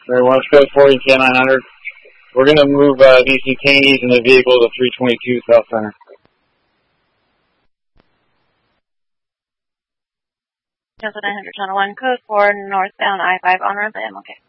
Very well, code 40 900. We're going to move these detainees in the vehicle to 322 South Center. Delta 900 Channel 1, code 4, northbound I-5 on ramp to MLK.